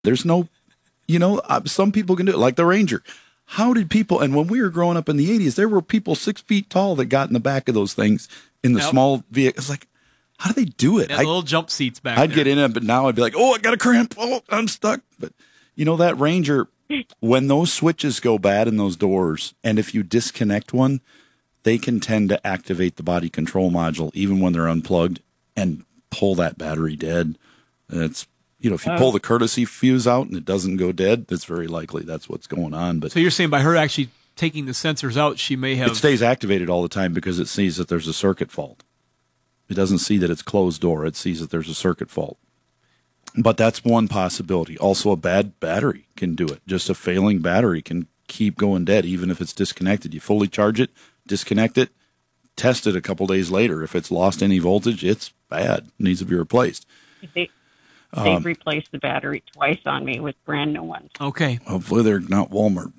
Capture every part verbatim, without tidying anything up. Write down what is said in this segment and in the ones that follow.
There's no, you know, uh, some people can do it, like the Ranger. How did people, and when we were growing up in the eighties, there were people six feet tall that got in the back of those things in the Yep. small vehicles. Like, how do they do it? Yeah, I, the little jump seats back I'd there. get in it, but now I'd be like, oh, I got a cramp. Oh, I'm stuck. But, you know, that Ranger, when those switches go bad in those doors, and if you disconnect one, they can tend to activate the body control module even when they're unplugged and pull that battery dead. And it's, you know, if you pull the courtesy fuse out and it doesn't go dead, it's very likely that's what's going on. But So you're saying by her actually taking the sensors out, she may have... it stays activated all the time because it sees that there's a circuit fault. It doesn't see that it's closed door. It sees that there's a circuit fault. But that's one possibility. Also, a bad battery can do it. Just a failing battery can keep going dead, even if it's disconnected. You fully charge it, disconnect it, test it a couple days later. If it's lost any voltage, it's bad. It needs to be replaced. They, they've Um, replaced the battery twice on me with brand new ones. Okay. Hopefully they're not Walmart.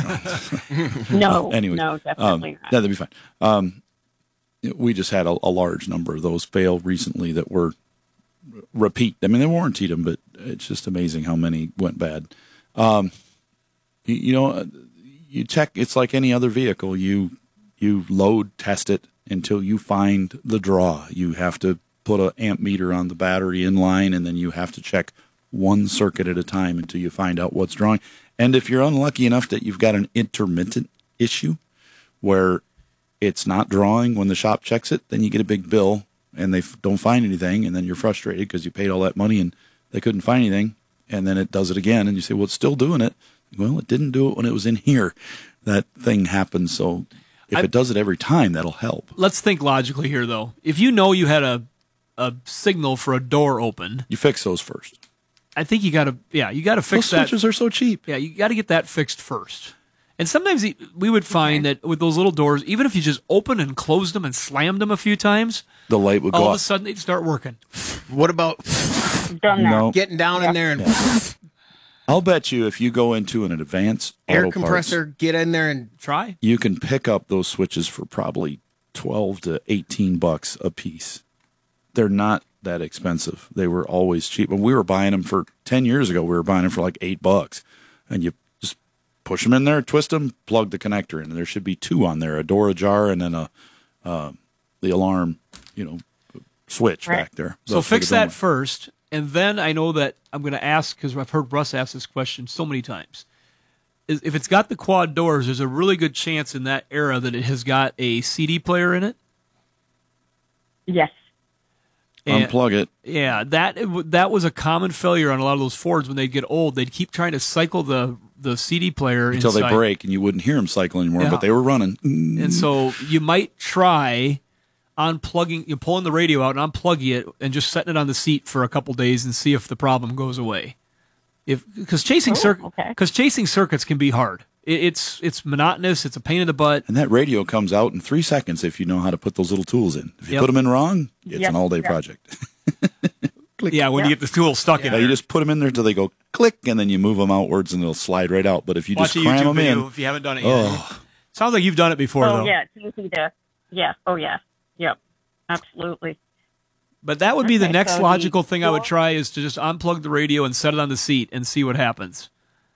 No, Anyway, no, um, definitely yeah, not. that'd be fine. Um, we just had a, a large number of those fail recently that were repeat. I mean, they warranted them, but it's just amazing how many went bad. Um, you, you know, you check. It's like any other vehicle. You you load test it until you find the draw. You have to put an amp meter on the battery in line, and then you have to check one circuit at a time until you find out what's drawing. And if you're unlucky enough that you've got an intermittent issue where it's not drawing when the shop checks it, then you get a big bill and they f- don't find anything, and then you're frustrated because you paid all that money and they couldn't find anything, and then it does it again, and you say, well, it's still doing it. Well, it didn't do it when it was in here. That thing happens, so if I- it does it every time, that'll help. Let's think logically here, though. If you know you had a a signal for a door open, You fix those first. I think you got to, yeah, you got to Those fix that. switches are so cheap. Yeah, you got to get that fixed first. And sometimes e- we would find that with those little doors, even if you just opened and closed them and slammed them a few times, The light would all go of a off. sudden they'd start working. What about Done that. No. getting down in there and I'll bet you if you go into an advanced air auto compressor, parts, get in there and Try. you can pick up those switches for probably twelve to eighteen bucks a piece. They're not that expensive. They were always cheap. And we were buying them for ten years ago. We were buying them for like eight bucks. And you just push them in there, twist them, plug the connector in. And there should be two on there, a door ajar and then a uh, the alarm, you know, switch Right. back there. So That's for fix the that donor. first, and then I know that I'm going to ask, because I've heard Russ ask this question so many times. Is if it's got the quad doors, there's a really good chance in that era that it has got a C D player in it. Yes. And- Unplug it. Yeah, that it w- that was a common failure on a lot of those Fords when they'd get old. They'd keep trying to cycle the, the C D player Until inside. they break, and you wouldn't hear them cycle anymore, Yeah. but they were running. And so you might try unplugging, you pulling the radio out and unplugging it and just setting it on the seat for a couple days and see if the problem goes away. If because chasing Oh, circuit okay. because chasing circuits can be hard. It, it's it's monotonous. It's a pain in the butt. And that radio comes out in three seconds if you know how to put those little tools in. If you Yep. put them in wrong, it's Yep. an all-day Yep. project. Yeah, when you get the tool stuck in Yeah, there. you just put them in there till they go click, and then you move them outwards, and they'll slide right out. But if you Watch just a cram YouTube them video in, if you haven't done it yet. oh, Sounds like you've done it before, Oh, though. yeah, it's easy to, yeah, oh, yeah, yep, absolutely. But that would be the Okay, next so the logical thing I would door- try is to just unplug the radio and set it on the seat and see what happens.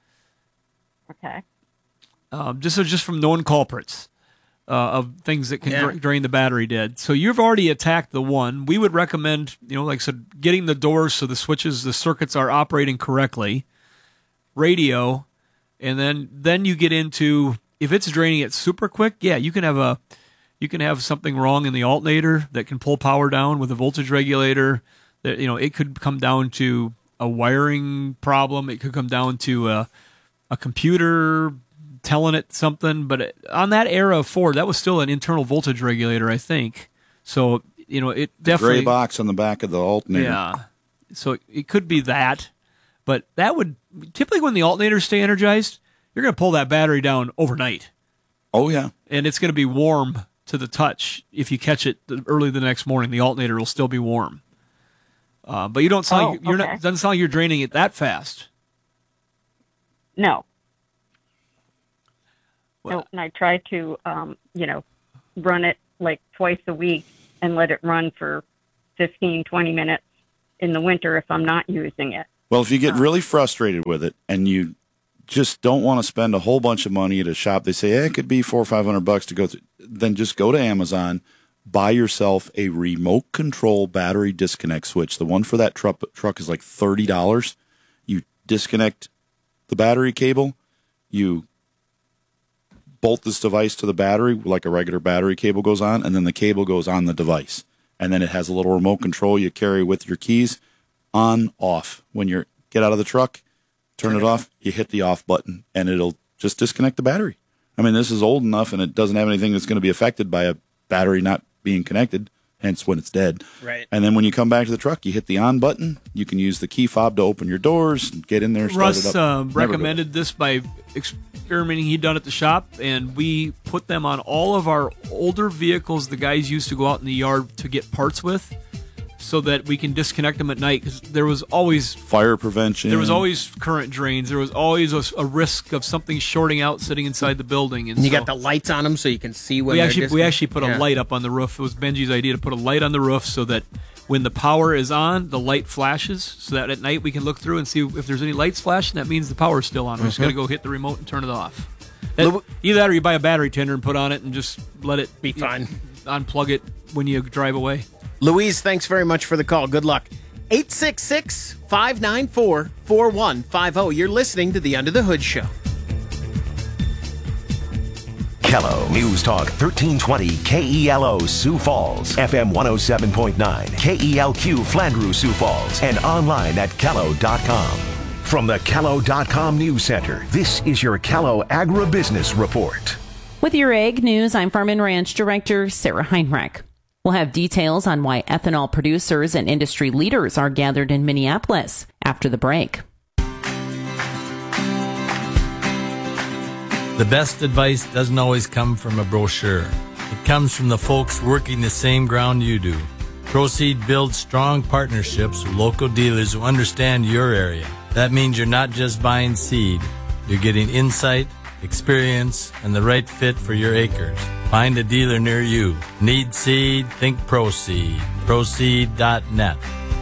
Okay. Um, just so just from known culprits uh, of things that can Yeah. dra- drain the battery dead. So you've already attacked the one. We would recommend, you know, like I said, getting the doors so the switches, the circuits are operating correctly, radio, and then then you get into if it's draining it super quick. Yeah, you can have a you can have something wrong in the alternator that can pull power down with a voltage regulator. That you know it could come down to a wiring problem. It could come down to a, a computer telling it something, but it, on that era of Ford, that was still an internal voltage regulator, I think. So, you know, it definitely... gray box on the back of the alternator. Yeah. So it could be that, but that would... Typically when the alternators stay energized, you're going to pull that battery down overnight, Oh yeah, and it's going to be warm to the touch. If you catch it early the next morning, the alternator will still be warm. Uh, but you don't sound Oh, like you're okay. not, doesn't sound like you're draining it that fast. No. Well- No, and I try to, um, you know, run it like twice a week and let it run for fifteen, twenty minutes in the winter if I'm not using it. Well, if you get really frustrated with it and you just don't want to spend a whole bunch of money at a shop, they say, hey, it could be four or five hundred bucks to go through. Then just go to Amazon, buy yourself a remote control battery disconnect switch. The one for that truck, truck is like thirty dollars. You disconnect the battery cable, you bolt this device to the battery like a regular battery cable goes on, and then the cable goes on the device. And then it has a little remote control you carry with your keys, on, off. When you get out of the truck, turn it off, you hit the off button, and it'll just disconnect the battery. I mean, this is old enough, and it doesn't have anything that's going to be affected by a battery not being connected, hence when it's dead. Right. And then when you come back to the truck, you hit the on button. You can use the key fob to open your doors, and get in there, start Russ it up. uh, recommended this by experimenting he'd done at the shop, and we put them on all of our older vehicles the guys used to go out in the yard to get parts with, so that we can disconnect them at night, because there was always fire prevention. There was always current drains. There was always a, a risk of something shorting out sitting inside the building. And you so got the lights on them so you can see when we they're actually we actually put yeah. a light up on the roof. It was Benji's idea to put a light on the roof so that when the power is on, the light flashes, so that at night we can look through and see if there's any lights flashing. That means the power is still on. We're just got to go hit the remote and turn it off. That, either that or you buy a battery tender and put on it and just let it be fine. Unplug it when you drive away. Louise, thanks very much for the call. Good luck. eight six six, five nine four, four one five zero. You're listening to the Under the Hood Show. Kello News Talk thirteen twenty K E L O Sioux Falls, F M one oh seven point nine, K E L Q Flandreau Sioux Falls, and online at Kello dot com. From the Kello dot com News Center, this is your Kello Agribusiness Report. With your Ag News, I'm Farm and Ranch Director Sarah Heinrich. We'll have details on why ethanol producers and industry leaders are gathered in Minneapolis after the break. The best advice doesn't always come from a brochure. It comes from the folks working the same ground you do. Proseed builds strong partnerships with local dealers who understand your area. That means you're not just buying seed. You're getting insight, experience, and the right fit for your acres. Find a dealer near you. Need seed? Think Proseed. Proseed dot net.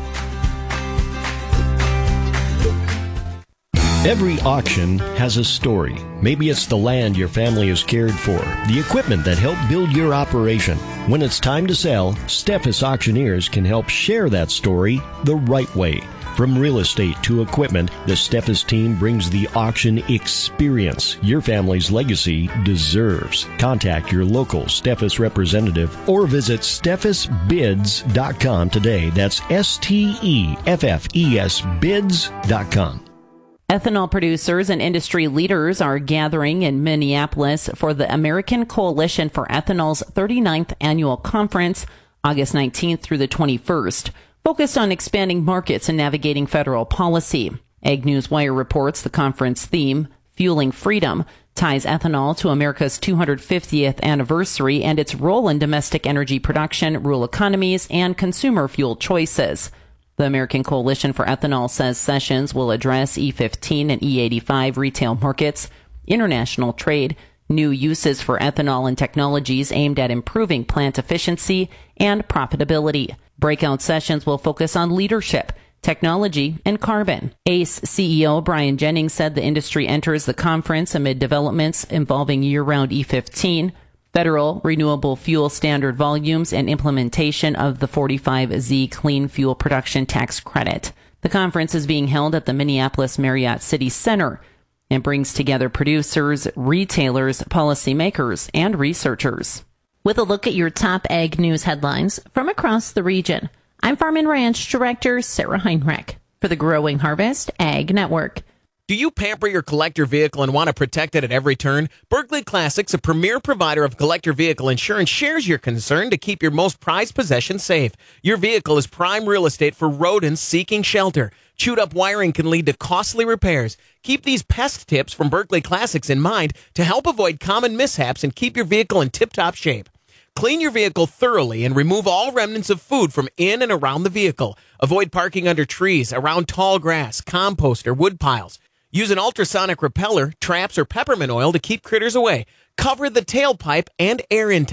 Every auction has a story. Maybe it's the land your family has cared for, the equipment that helped build your operation. When it's time to sell, Steffes Auctioneers can help share that story the right way. From real estate to equipment, the Steffes team brings the auction experience your family's legacy deserves. Contact your local Steffes representative or visit steffes bids dot com today. That's S T E F F E S bids dot com. Ethanol producers and industry leaders are gathering in Minneapolis for the American Coalition for Ethanol's thirty-ninth Annual Conference, August nineteenth through the twenty-first. Focused on expanding markets and navigating federal policy. Ag News Wire reports the conference theme, Fueling Freedom, ties ethanol to America's two hundred fiftieth anniversary and its role in domestic energy production, rural economies, and consumer fuel choices. The American Coalition for Ethanol says sessions will address E fifteen and E eighty-five retail markets, international trade, new uses for ethanol and technologies aimed at improving plant efficiency and profitability. Breakout sessions will focus on leadership, technology, and carbon. A C E C E O Brian Jennings said the industry enters the conference amid developments involving year-round E fifteen, federal renewable fuel standard volumes, and implementation of the forty-five Z Clean Fuel Production Tax Credit. The conference is being held at the Minneapolis Marriott City Center and brings together producers, retailers, policymakers, and researchers. With a look at your top ag news headlines from across the region, I'm Farm and Ranch Director Sarah Heinrich for the Growing Harvest Ag Network. Do you pamper your collector vehicle and want to protect it at every turn? Berkeley Classics, a premier provider of collector vehicle insurance, shares your concern to keep your most prized possession safe. Your vehicle is prime real estate for rodents seeking shelter. Chewed up wiring can lead to costly repairs. Keep these pest tips from Berkeley Classics in mind to help avoid common mishaps and keep your vehicle in tip-top shape. Clean your vehicle thoroughly and remove all remnants of food from in and around the vehicle. Avoid parking under trees, around tall grass, compost, or wood piles. Use an ultrasonic repeller, traps, or peppermint oil to keep critters away. Cover the tailpipe and air intake.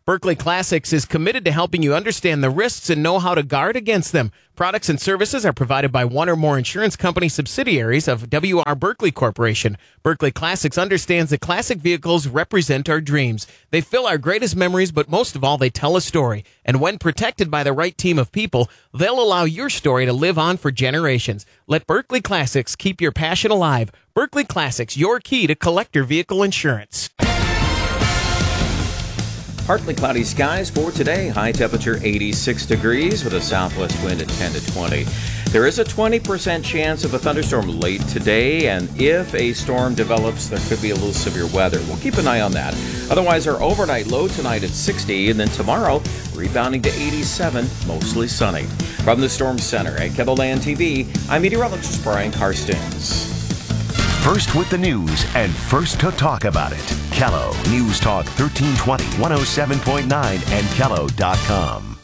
Berkeley Classics is committed to helping you understand the risks and know how to guard against them. Products and services are provided by one or more insurance company subsidiaries of W R Berkeley Corporation. Berkeley Classics understands that classic vehicles represent our dreams. They fill our greatest memories, but most of all, they tell a story. And when protected by the right team of people, they'll allow your story to live on for generations. Let Berkeley Classics keep your passion alive. Berkeley Classics, your key to collector vehicle insurance. Partly cloudy skies for today. High temperature eighty-six degrees with a southwest wind at ten to twenty. There is a twenty percent chance of a thunderstorm late today, and if a storm develops, there could be a little severe weather. We'll keep an eye on that. Otherwise, our overnight low tonight at sixty, and then tomorrow rebounding to eighty-seven, mostly sunny. From the Storm Center at KELOLAND T V, I'm meteorologist Brian Karstens. First with the news and first to talk about it. Kello News Talk thirteen twenty, one oh seven point nine and kello dot com.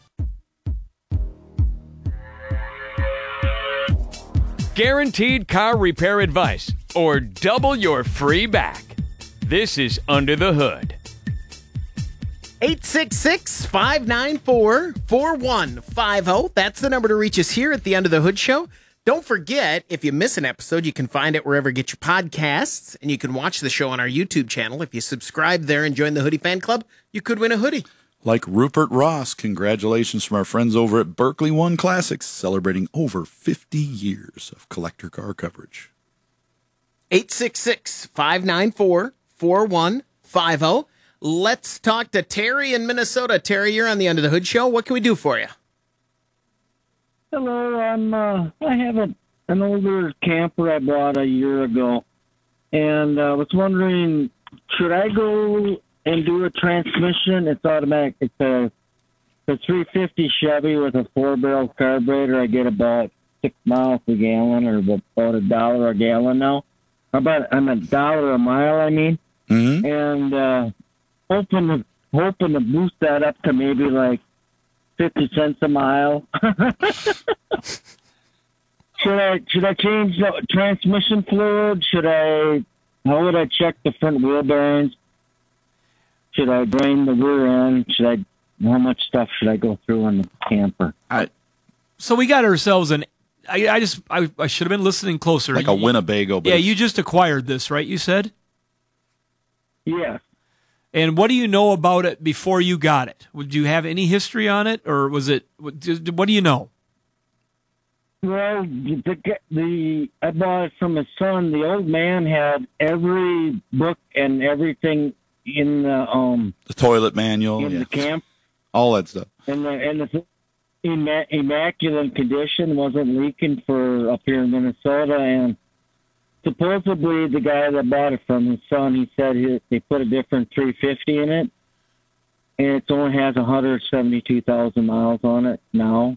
Guaranteed car repair advice or double your free back. This is Under the Hood. eight six six, five nine four, four one five zero. That's the number to reach us here at the Under the Hood Show. Don't forget, if you miss an episode, you can find it wherever you get your podcasts, and you can watch the show on our YouTube channel. If you subscribe there and join the Hoodie Fan Club, you could win a hoodie. Like Rupert Ross, congratulations from our friends over at Berkeley One Classics, celebrating over fifty years of collector car coverage. eight six six, five nine four, four one five zero. Let's talk to Terry in Minnesota. Terry, you're on the Under the Hood Show. What can we do for you? Hello, I'm. Uh, I have a, an older camper I bought a year ago, and I uh, was wondering, should I go and do a transmission? It's automatic. It's a, it's a three fifty Chevy with a four-barrel carburetor. I get about six miles a gallon, or about a dollar a gallon now. About I'm a dollar a mile. I mean, mm-hmm. and uh, hoping to hoping to boost that up to maybe like fifty cents a mile. should I should I change the transmission fluid? Should I? How would I check the front wheel bearings? Should I drain the rear end? Should I? How much stuff should I go through on the camper? I, so we got ourselves an. I, I just I, I should have been listening closer. Like a Winnebago. Yeah, you just acquired this, right? You said. Yes. And what do you know about it before you got it? Would you have any history on it, or was it? What do you know? Well, the, the I bought it from his son. The old man had every book and everything in the um the toilet manual, in yeah. the camp, all that stuff, and the and the imma- immaculate condition, wasn't leaking for up here in Minnesota, and supposedly, the guy that bought it from his son, he said he, they put a different three fifty in it, and it only has one hundred seventy-two thousand miles on it now.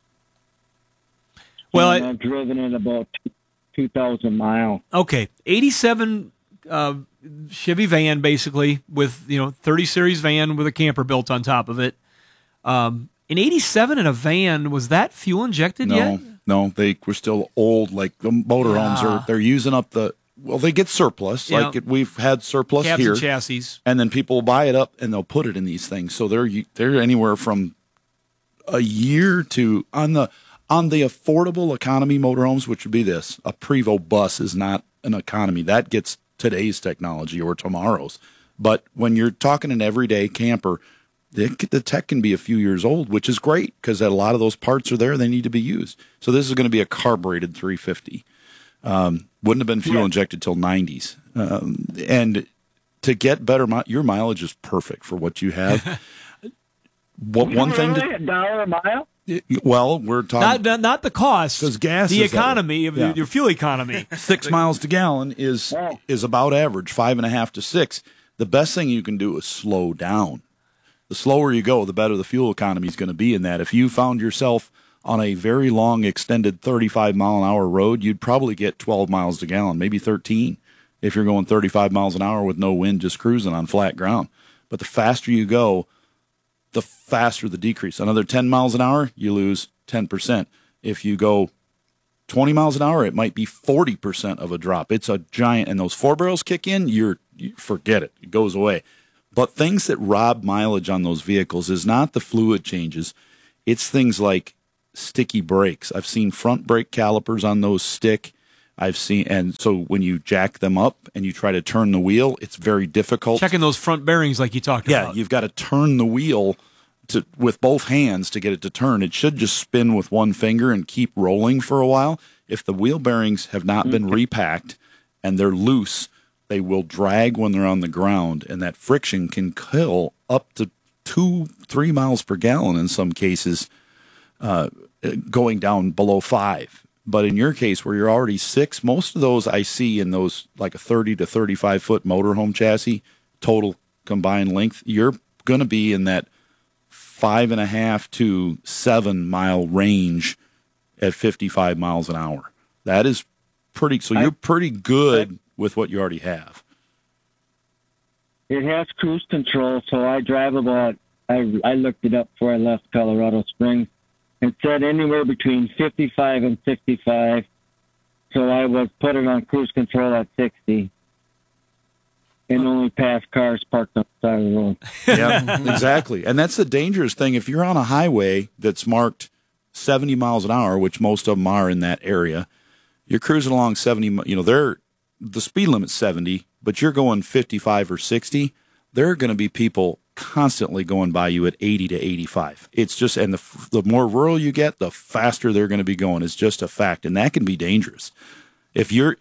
Well, and I, I've driven it about two thousand miles. Okay, eighty-seven uh, Chevy van, basically, with, you know, thirty series van with a camper built on top of it. Um, in eighty-seven, in a van, was that fuel injected no, yet? No, they were still old. Like the motorhomes Yeah. are, they're using up the. Well, they get surplus. Yeah. Like it, we've had surplus Cabs here, and chassis, and then people will buy it up and they'll put it in these things. So they're they're anywhere from a year to on the on the affordable economy motorhomes, which would be this. A Prevost bus is not an economy. That gets today's technology or tomorrow's. But when you're talking an everyday camper, the, the tech can be a few years old, which is great because a lot of those parts are there. They need to be used. So this is going to be a carbureted three fifty. Um, wouldn't have been fuel Yeah. injected till nineties. Um, and to get better, mi- your mileage is perfect for what you have. What one thing Really? to a dollar a mile? well, we're talking not, not not the cost, 'Cause gas the is that way. economy of Yeah. your fuel economy. six miles to gallon is Oh. is about average, five and a half to six. The best thing you can do is slow down. The slower you go, the better the fuel economy is going to be in that. If you found yourself on a very long, extended thirty-five mile an hour road, you'd probably get twelve miles to gallon, maybe thirteen, if you're going thirty-five miles an hour with no wind, just cruising on flat ground. But the faster you go, the faster the decrease. Another ten miles an hour, you lose ten percent. If you go twenty miles an hour, it might be forty percent of a drop. It's a giant, and those four barrels kick in, you're, you forget it. It goes away. But things that rob mileage on those vehicles is not the fluid changes. It's things like sticky brakes. I've seen front brake calipers on those stick. I've seen, and so when you jack them up and you try to turn the wheel, it's very difficult. Checking those front bearings like you talked yeah, about. Yeah, you've got to turn the wheel to with both hands to get it to turn. It should just spin with one finger and keep rolling for a while. If the wheel bearings have not been repacked and they're loose, they will drag when they're on the ground, and that friction can kill up to two, three miles per gallon in some cases, uh, going down below five. But in your case, where you're already six, most of those I see in those like a thirty to thirty-five foot motorhome chassis, total combined length, you're going to be in that five and a half to seven mile range at fifty-five miles an hour. That is pretty, so you're pretty good with what you already have. It has cruise control, so I drive about, I, I looked it up before I left Colorado Springs. It said anywhere between fifty-five and sixty-five, so I was put it on cruise control at sixty. And only pass cars parked on the side of the road. Yeah, exactly. And that's the dangerous thing. If you're on a highway that's marked seventy miles an hour, which most of them are in that area, you're cruising along seventy, you know, they're, the speed limit's seventy, but you're going fifty-five or sixty, there are going to be people constantly going by you at eighty to eighty-five. It's just, and the, the more rural you get, the faster they're going to be going. It's just a fact. And that can be dangerous. If you're,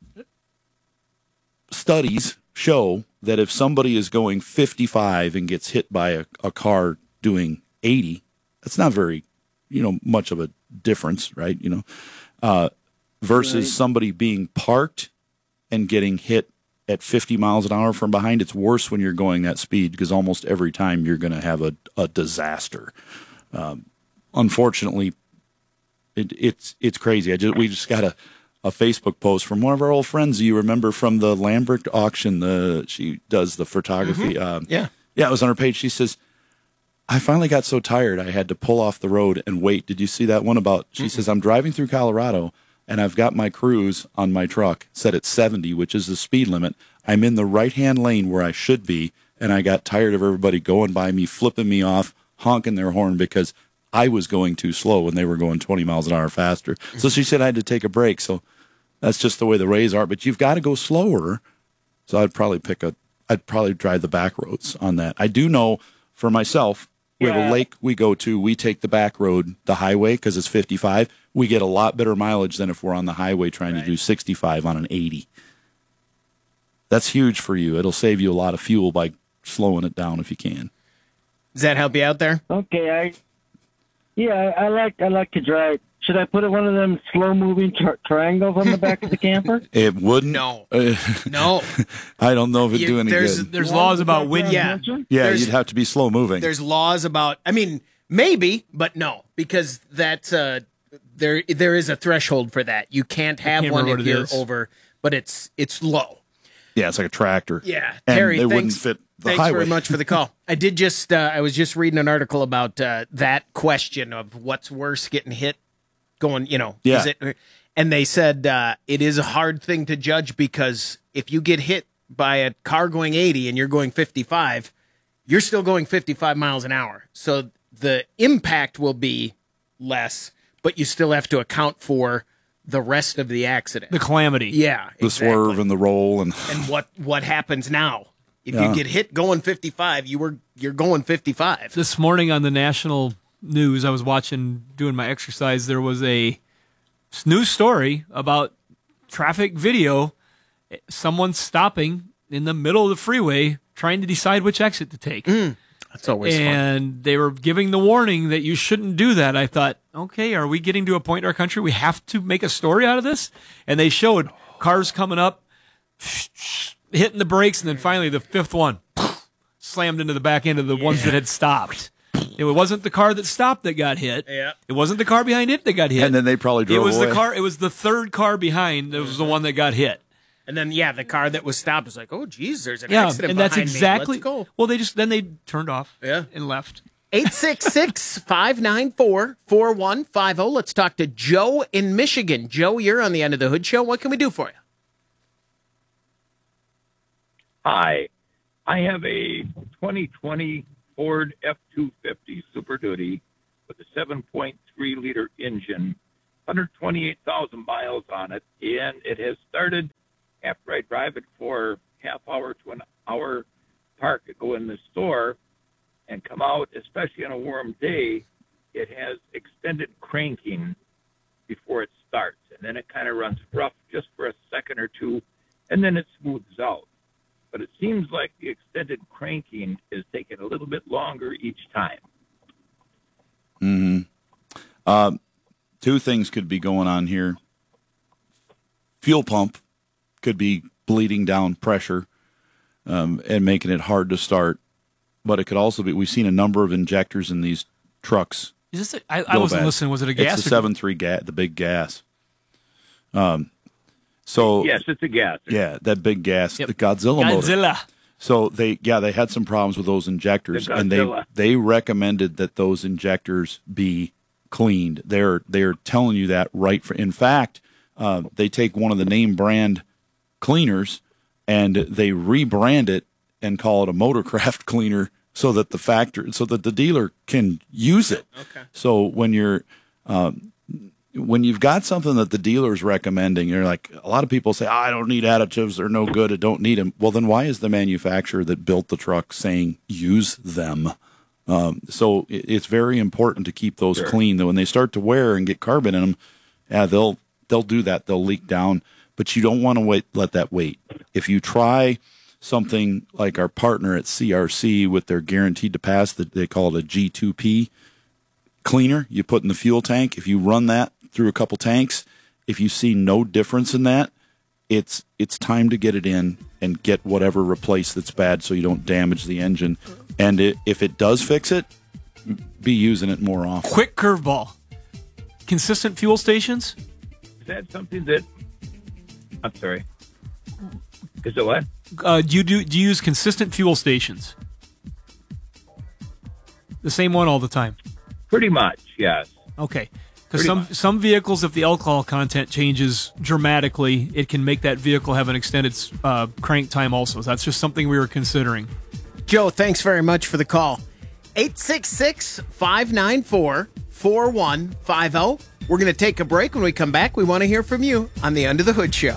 studies show that if somebody is going fifty-five and gets hit by a, a car doing eighty, that's not very, you know, much of a difference, right? You know, uh, versus right. somebody being parked and getting hit at fifty miles an hour from behind. It's worse when you're going that speed because almost every time you're going to have a, a disaster. Um, unfortunately, it, it's it's crazy. I just we just got a, a Facebook post from one of our old friends you remember from the Lambert auction. The she does the photography. Mm-hmm. Um, yeah, yeah. It was on her page. She says, "I finally got so tired I had to pull off the road and wait." Did you see that one about? She mm-hmm. says, "I'm driving through Colorado." And I've got my cruise on my truck set at seventy, which is the speed limit. I'm in the right-hand lane where I should be, and I got tired of everybody going by me, flipping me off, honking their horn because I was going too slow when they were going twenty miles an hour faster. So she said I had to take a break. So that's just the way the rays are. But you've got to go slower. So I'd probably pick a, I'd probably drive the back roads on that. I do know for myself, we have a lake we go to, we take the back road, the highway, because it's fifty-five. We get a lot better mileage than if we're on the highway trying right. to do sixty-five on an eighty. That's huge for you. It'll save you a lot of fuel by slowing it down if you can. Does that help you out there? Okay, I yeah, I like I like to drive. Should I put one of them slow-moving tri- triangles on the back of the camper? It wouldn't. No. Uh, no. I don't know if it'd you, do any there's, good. There's laws about wind. Yeah. Yeah, there's, you'd have to be slow-moving. There's laws about, I mean, maybe, but no, because that's, uh, there there is a threshold for that. You can't have can't one if you're is. over, but it's it's low. Yeah, it's like a tractor. Yeah. And Terry, they thanks, wouldn't fit the thanks highway. very much for the call. I did just, uh, I was just reading an article about uh, that question of what's worse, getting hit going, you know, yeah. is it, and they said uh, it is a hard thing to judge because if you get hit by a car going eighty and you're going fifty-five, you're still going fifty-five miles an hour. So the impact will be less, but you still have to account for the rest of the accident. The calamity. Yeah. The exactly. swerve and the roll. And and what, what happens now? If yeah. you get hit going fifty-five, you were you're going fifty-five. This morning on the national news, I was watching, doing my exercise, there was a news story about traffic video, someone stopping in the middle of the freeway trying to decide which exit to take. Mm, that's always and fun. And they were giving the warning that you shouldn't do that. I thought, okay, are we getting to a point in our country we have to make a story out of this? And they showed cars coming up, hitting the brakes, and then finally the fifth one slammed into the back end of the yeah. ones that had stopped. It wasn't the car that stopped that got hit. Yeah. It wasn't the car behind it that got hit. And then they probably drove It was away. the car. It was the third car behind that was the one that got hit. And then, yeah, the car that was stopped was like, oh, geez, there's an yeah, accident and that's behind exactly. me. Let's go. Well, they just then they turned off. Yeah. And left. eight six six, five nine four, four one five zero. Let's talk to Joe in Michigan. Joe, you're on the End of the Hood Show. What can we do for you? Hi. I have a twenty twenty Ford F two fifty Super Duty with a seven point three liter engine, one hundred twenty-eight thousand miles on it, and it has started after I drive it for half hour to an hour, park it, go in the store, and come out, especially on a warm day, it has extended cranking before it starts, and then it kind of runs rough just for a second or two, and then it smooths out. But it seems like the extended cranking is taking a little bit longer each time. Mm-hmm. Uh, two things could be going on here. Fuel pump could be bleeding down pressure um, and making it hard to start. But it could also be, we've seen a number of injectors in these trucks. Is this a, I, I wasn't bad. listening. Was it a gas? It's the seven three gas, the big gas. Um, so yes, it's a gas. Yeah, that big gas, Yep. the Godzilla, motor. Godzilla. So they, yeah, they had some problems with those injectors, The and they Godzilla. they recommended that those injectors be cleaned. They're they're telling you that right. For, in fact, uh, they take one of the name brand cleaners and they rebrand it and call it a Motorcraft cleaner, so that the factory, so that the dealer can use it. Okay. So when you're um, when you've got something that the dealer's recommending, you're like, a lot of people say, oh, I don't need additives, they're no good, I don't need them. Well, then why is the manufacturer that built the truck saying use them? Um, so it, it's very important to keep those Sure. clean. Though when they start to wear and get carbon in them, yeah, they'll they'll do that. They'll leak down, but you don't want to wait. Let that wait. If you try something like our partner at C R C with their guaranteed to pass, that they call it a G two P cleaner, you put in the fuel tank. If you run that through a couple tanks, if you see no difference in that, it's it's time to get it in and get whatever replaced that's bad, so you don't damage the engine. And it, if it does fix it, be using it more often. Quick curveball. Consistent fuel stations? Is that something that, I'm sorry, is it what? Uh, do you do, do you use consistent fuel stations? The same one all the time? Pretty much, yes. Okay. Because Pretty some much. some vehicles, if the alcohol content changes dramatically, it can make that vehicle have an extended uh, crank time also. So that's just something we were considering. Joe, thanks very much for the call. eight six six, five nine four, four one five zero. We're going to take a break. When we come back, we want to hear from you on the Under the Hood Show.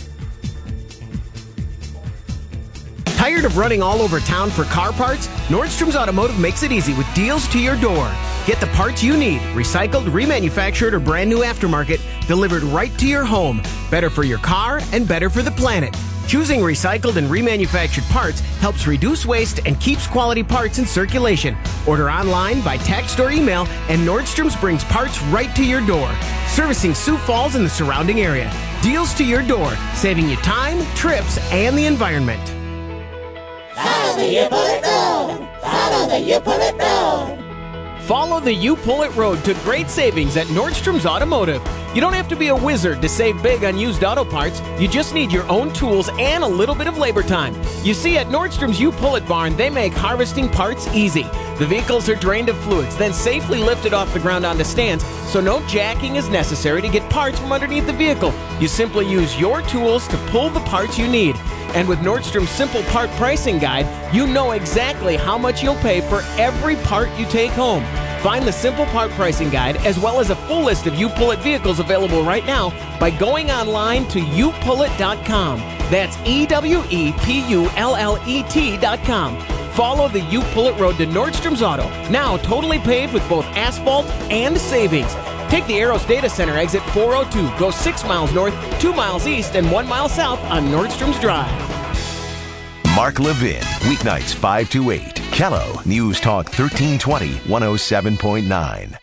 Tired of running all over town for car parts? Nordstrom's Automotive makes it easy with deals to your door. Get the parts you need, recycled, remanufactured, or brand new aftermarket, delivered right to your home. Better for your car and better for the planet. Choosing recycled and remanufactured parts helps reduce waste and keeps quality parts in circulation. Order online, by text, or email, and Nordstrom's brings parts right to your door. Servicing Sioux Falls and the surrounding area. Deals to your door, saving you time, trips, and the environment. Follow the You Pull It Road. Follow the You Pull It Road. Follow the You Pull It Road to great savings at Nordstrom's Automotive. You don't have to be a wizard to save big on used auto parts. You just need your own tools and a little bit of labor time. You see, at Nordstrom's You Pull It barn, they make harvesting parts easy. The vehicles are drained of fluids, then safely lifted off the ground onto stands, so no jacking is necessary to get parts from underneath the vehicle. You simply use your tools to pull the parts you need. And with Nordstrom's Simple Part Pricing Guide, you know exactly how much you'll pay for every part you take home. Find the Simple Part Pricing Guide, as well as a full list of You Pull It vehicles available right now, by going online to you pull it dot com. That's E W E P U L L E T dot com. Follow the You Pull It Road to Nordstrom's Auto, now totally paved with both asphalt and savings. Take the Arrows Data Center exit four oh two, go six miles north, two miles east, and one mile south on Nordstrom's Drive. Mark Levin, weeknights five to eight. Kello News Talk thirteen twenty, one oh seven point nine.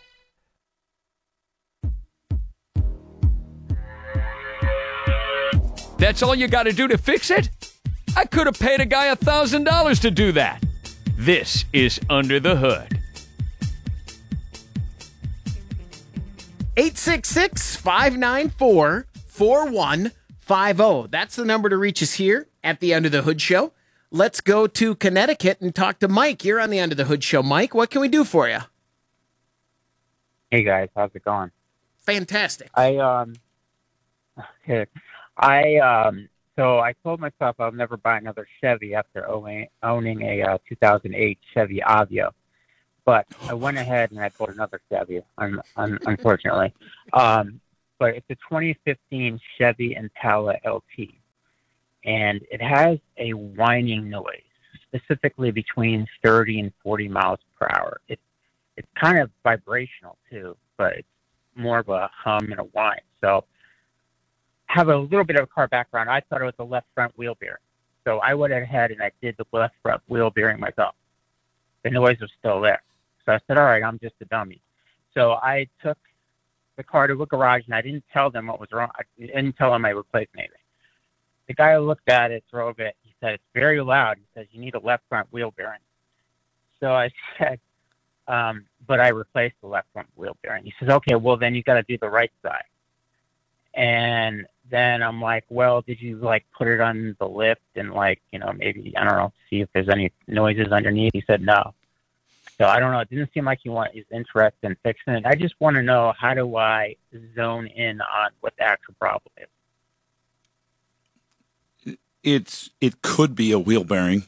That's all you got to do to fix it? I could have paid a guy one thousand dollars to do that. This is Under the Hood. eight six six, five nine four, four one five zero. That's the number to reach us here at the Under the Hood Show. Let's go to Connecticut and talk to Mike. You're on the Under the Hood Show. Mike, what can we do for you? Hey guys, how's it going? Fantastic. I um, I um, so I told myself I'll never buy another Chevy after owning, owning a uh, two thousand eight Chevy Aveo. But I went ahead and I bought another Chevy, un, un, unfortunately. Um, but it's a twenty fifteen Chevy Impala L T. And it has a whining noise, specifically between thirty and forty miles per hour. It, it's kind of vibrational, too, but it's more of a hum and a whine. So I have a little bit of a car background. I thought it was the left front wheel bearing. So I went ahead and I did the left front wheel bearing myself. The noise was still there. So I said, all right, I'm just a dummy. So I took the car to a garage, and I didn't tell them what was wrong. I didn't tell them I replaced anything. The guy looked at it, drove it. He said, it's very loud. He says, you need a left front wheel bearing. So I said, um, but I replaced the left front wheel bearing. He says, okay, well, then you got to do the right side. And then I'm like, well, did you, like, put it on the lift and, like, you know, maybe, I don't know, see if there's any noises underneath? He said, no. So I don't know. It didn't seem like he want, he's interested in fixing it. I just want to know, how do I zone in on what the actual problem is? It's it could be a wheel bearing.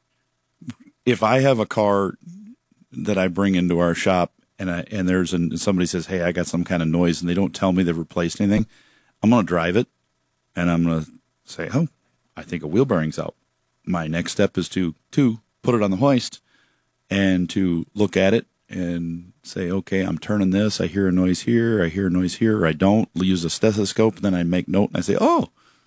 If I have a car that I bring into our shop and I, and there's an, somebody says, hey, I got some kind of noise, and they don't tell me they've replaced anything, I'm going to drive it and I'm going to say, oh, I think a wheel bearing's out. My next step is to, to put it on the hoist and to look at it and say, okay, I'm turning this. I hear a noise here. I hear a noise here. Or I don't. Use a stethoscope. And then I make note and I say, oh,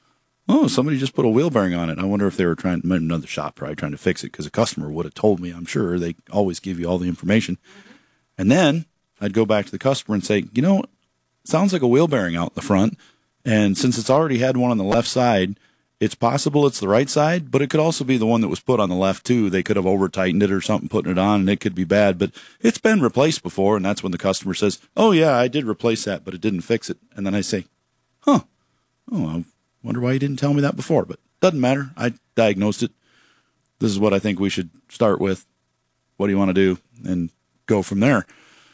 oh, somebody just put a wheel bearing on it. I wonder if they were trying, another shop probably trying to fix it, because a customer would have told me, I'm sure. They always give you all the information. And then I'd go back to the customer and say, you know, it sounds like a wheel bearing out in the front. And since it's already had one on the left side, it's possible it's the right side, but it could also be the one that was put on the left too. They could have over tightened it or something, putting it on, and it could be bad, but it's been replaced before. And that's when the customer says, oh yeah, I did replace that, but it didn't fix it. And then I say, huh, oh, I wonder why you didn't tell me that before, but doesn't matter. I diagnosed it. This is what I think we should start with. What do you want to do? And go from there.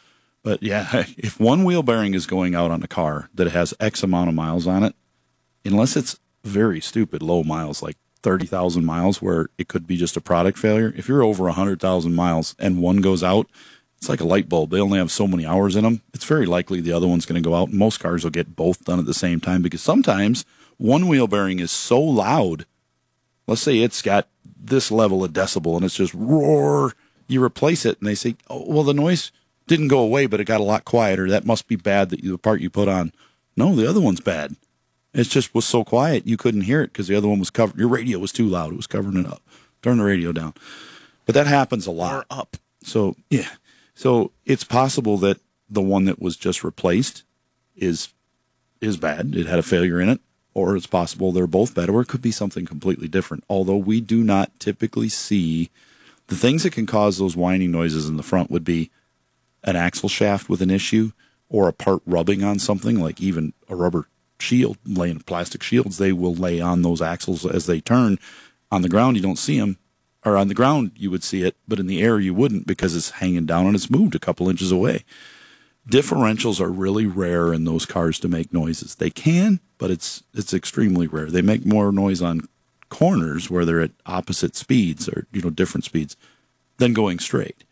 But yeah, if one wheel bearing is going out on a car that has X amount of miles on it, unless it's very stupid low miles, like thirty thousand miles, where it could be just a product failure. If you're over one hundred thousand miles and one goes out, it's like a light bulb. They only have so many hours in them. It's very likely the other one's going to go out. Most cars will get both done at the same time, because sometimes one wheel bearing is so loud. Let's say it's got this level of decibel and it's just roar. You replace it and they say, oh, well, the noise didn't go away, but it got a lot quieter. That must be bad, that you, the part you put on. No, the other one's bad. It just was so quiet you couldn't hear it because the other one was covered. Your radio was too loud. It was covering it up. Turn the radio down. But that happens a lot. Or up. So, yeah. So it's possible that the one that was just replaced is is bad. It had a failure in it. Or it's possible they're both bad. Or it could be something completely different. Although we do not typically see the things that can cause those whining noises in the front would be an axle shaft with an issue, or a part rubbing on something, like even a rubber shield, laying plastic shields, they will lay on those axles as they turn. On the ground, you don't see them, or on the ground, you would see it, but in the air, you wouldn't, because it's hanging down and it's moved a couple inches away. Differentials are really rare in those cars to make noises. They can, but it's it's extremely rare. They make more noise on corners where they're at opposite speeds, or, you know, different speeds, than going straight.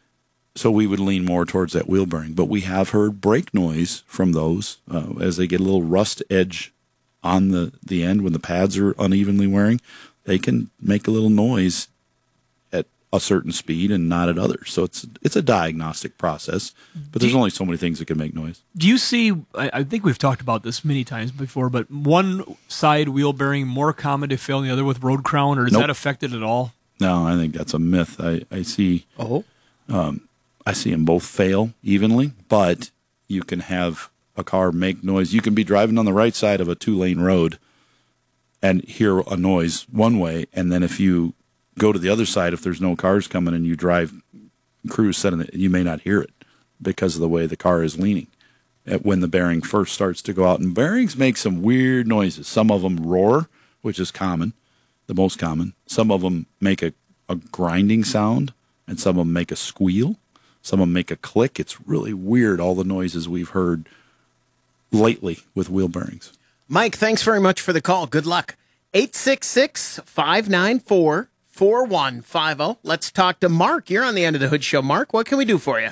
So we would lean more towards that wheel bearing. But we have heard brake noise from those uh, as they get a little rust edge on the, the end when the pads are unevenly wearing. They can make a little noise at a certain speed and not at others. So it's it's a diagnostic process, but there's only so many things that can make noise. Do you see, I, I think we've talked about this many times before, but one side wheel bearing more common to fail than the other with road crown, or is Nope. that affected at all? No, I think that's a myth. I, I see... Oh? Um, I see them both fail evenly, but you can have a car make noise. You can be driving on the right side of a two-lane road and hear a noise one way, and then if you go to the other side, if there's no cars coming and you drive, cruise, setting it, you may not hear it because of the way the car is leaning when the bearing first starts to go out. And bearings make some weird noises. Some of them roar, which is common, the most common. Some of them make a, a grinding sound, and some of them make a squeal. Some of them make a click. It's really weird, all the noises we've heard lately with wheel bearings. Mike, thanks very much for the call. Good luck. eight six six, five nine four, four one five zero. Let's talk to Mark. You're on the End of the Hood Show. Mark, what can we do for you?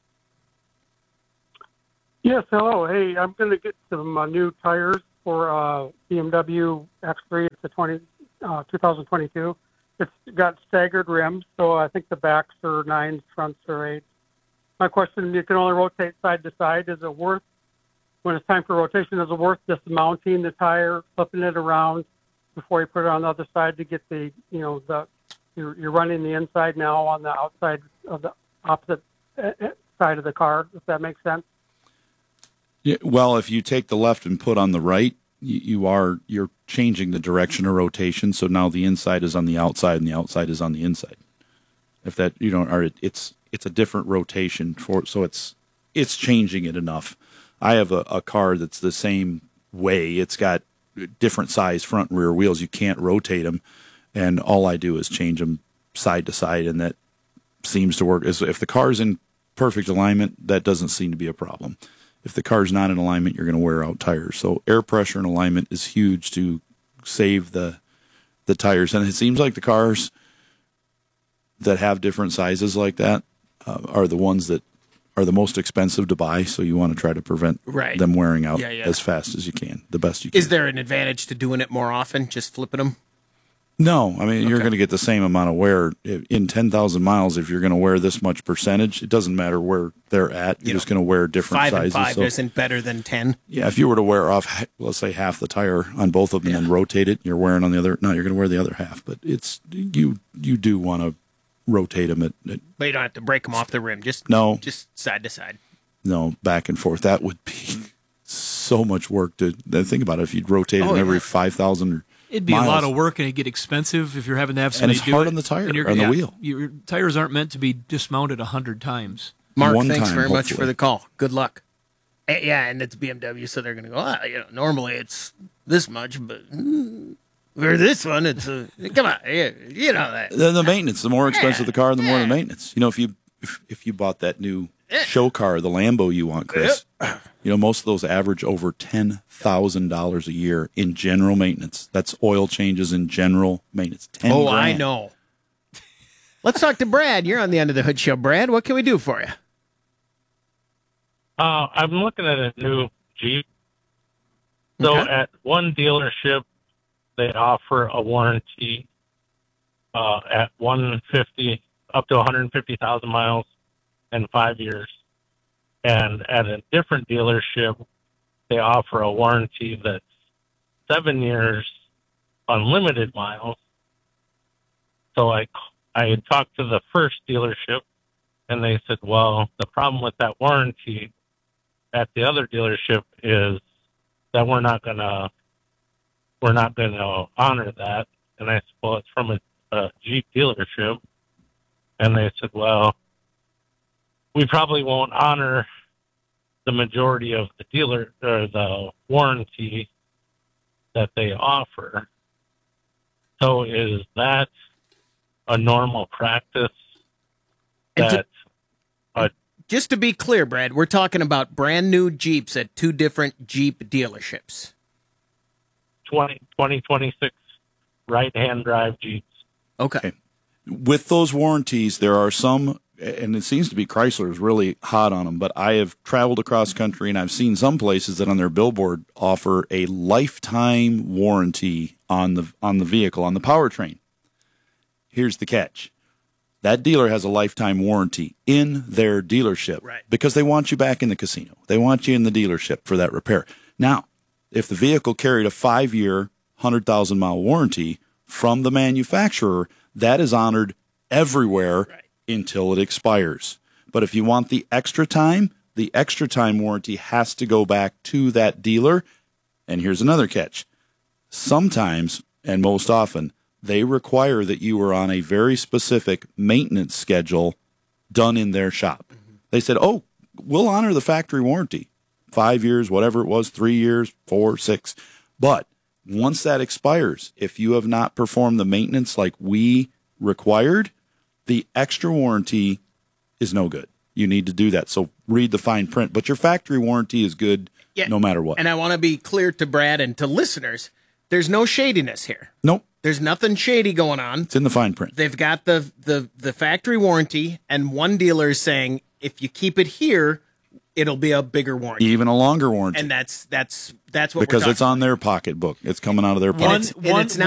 Yes, hello. Hey, I'm going to get some uh, new tires for uh, B M W X three. It's a twenty, uh, twenty twenty-two. It's got staggered rims, so I think the backs are nines, fronts are eights. My question, you can only rotate side to side. Is it worth, when it's time for rotation, is it worth dismounting the tire, flipping it around before you put it on the other side to get the, you know, the you're, you're running the inside now on the outside of the opposite side of the car, if that makes sense? Yeah, well, if you take the left and put on the right, you, you are you're changing the direction of rotation. So now the inside is on the outside and the outside is on the inside. If that you don't, or it, it's it's a different rotation for so it's it's changing it enough. I have a, a car that's the same way. It's got different size front and rear wheels. You can't rotate them, and all I do is change them side to side, and that seems to work. If the car's in perfect alignment, that doesn't seem to be a problem. If the car's not in alignment, you're going to wear out tires. So air pressure and alignment is huge to save the the tires. And it seems like the cars that have different sizes like that uh, are the ones that are the most expensive to buy. So you want to try to prevent right. them wearing out yeah, yeah. as fast as you can, the best you can. Is there an advantage to doing it more often, just flipping them? No, I mean, okay. You're going to get the same amount of wear in ten thousand miles. If you're going to wear this much percentage, it doesn't matter where they're at. You're you just know, going to wear different five sizes. Five and five so, isn't better than ten. Yeah, if you were to wear off, let's say, half the tire on both of them yeah. and then rotate it, you're wearing on the other. No, you're going to wear the other half. But it's you. You do want to rotate them. At, at, but you don't have to break them off the rim. Just no, just side to side. No, back and forth. That would be so much work to think about it. If you'd rotate oh, them every yeah. five thousand or. It'd be miles. a lot of work, and it'd get expensive if you're having to have somebody do it. do And it's hard it. on the tire, and on the yeah, wheel. Your tires aren't meant to be dismounted a hundred times. Mark, One thanks time, very hopefully. much for the call. Good luck. Uh, yeah, and it's B M W, so they're going to go, ah, you know, normally it's this much, but mm, for this one, it's a, come on, you, you know that. The, the maintenance, the more expensive yeah, the car, the more yeah. the maintenance. You know, if you if, if you bought that new show car, the Lambo you want, Chris, yep. you know, most of those average over ten thousand dollars a year in general maintenance. That's oil changes in general maintenance. ten oh, grand. I know. Let's talk to Brad. You're on the End of the Hood Show. Brad, what can we do for you? Uh, I'm looking at a new Jeep. So okay. at one dealership, they offer a warranty uh, at one hundred fifty up to one hundred fifty thousand miles and five years. And at a different dealership, they offer a warranty that's seven years, unlimited miles. So I, I had talked to the first dealership, and they said, well, the problem with that warranty at the other dealership is that we're not going to we're not going to honor that. And I said, well, it's from a, a Jeep dealership. And they said, well, we probably won't honor the majority of the dealer or the warranty that they offer. So is that a normal practice? And that to, a, just to be clear, Brad, we're talking about brand new Jeeps at two different Jeep dealerships. twenty, twenty twenty-six right-hand drive Jeeps. Okay. With those warranties, there are some, and it seems to be Chrysler is really hot on them, but I have traveled across country and I've seen some places that on their billboard offer a lifetime warranty on the on the vehicle, on the powertrain. Here's the catch. That dealer has a lifetime warranty in their dealership right. because they want you back in the casino. They want you in the dealership for that repair. Now, if the vehicle carried a five-year, one hundred thousand mile warranty from the manufacturer, that is honored everywhere right. until it expires. But if you want the extra time, the extra time warranty has to go back to that dealer. And here's another catch. Sometimes, and most often, they require that you are on a very specific maintenance schedule done in their shop. Mm-hmm. They said, oh, we'll honor the factory warranty. Five years, whatever it was, three years, four, six. But once that expires, if you have not performed the maintenance like we required, the extra warranty is no good. You need to do that. So read the fine print. But your factory warranty is good yeah, no matter what. And I want to be clear to Brad and to listeners, there's no shadiness here. Nope. There's nothing shady going on. It's in the fine print. They've got the, the, the factory warranty, and one dealer is saying if you keep it here, it'll be a bigger warranty, even a longer warranty. And that's that's that's what because we're it's on their pocketbook. It's coming out of their pocket. And it's, and it's not